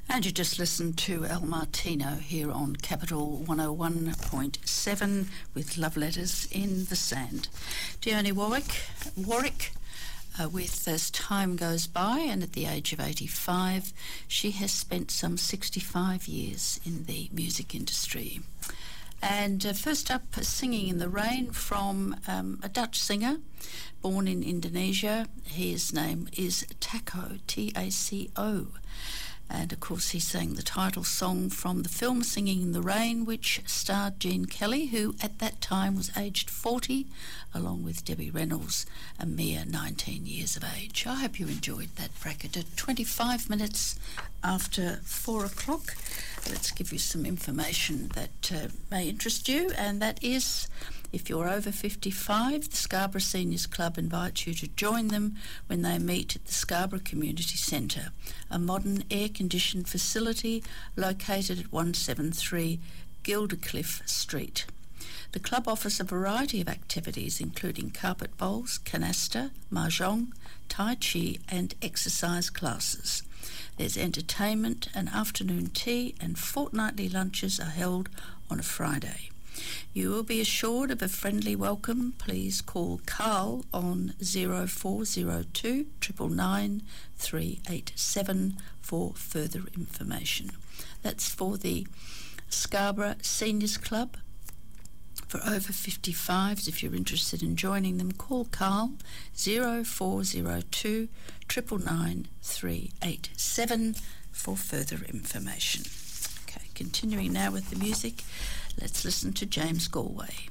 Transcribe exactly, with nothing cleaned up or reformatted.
And you just listened to El Martino here on Capital one oh one point seven with Love Letters in the Sand. Dione Warwick, Warwick uh, with As Time Goes By, and at the age of eighty-five, she has spent some sixty-five years in the music industry. And uh, first up, Singing in the Rain from um, a Dutch singer born in Indonesia. His name is Taco, T A C O. And of course he sang the title song from the film Singing in the Rain, which starred Gene Kelly, who at that time was aged forty, along with Debbie Reynolds, a mere nineteen years of age. I hope you enjoyed that bracket. At twenty-five minutes after four o'clock, let's give you some information that uh, may interest you, and that is, if you're over fifty-five, the Scarborough Seniors Club invites you to join them when they meet at the Scarborough Community Centre, a modern air-conditioned facility located at one seventy-three Gildercliff Street. The club offers a variety of activities, including carpet bowls, canasta, mahjong, tai chi and exercise classes. There's entertainment, an afternoon tea, and fortnightly lunches are held on a Friday. You will be assured of a friendly welcome. Please call Carl on zero four zero two, nine nine nine, three eight seven for further information. That's for the Scarborough Seniors Club. For over fifty-fives, if you're interested in joining them, call Carl zero four zero two, nine nine nine, three eight seven for further information. Okay, continuing now with the music, let's listen to James Galway.